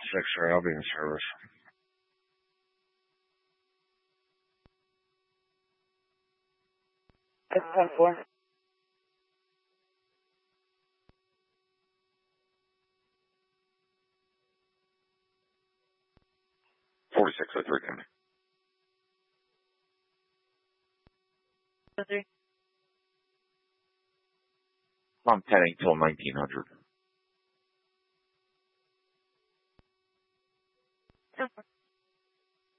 6-ray. I'll be in service. That's 10-4. 4603 coming. 3. I'm heading till 1900.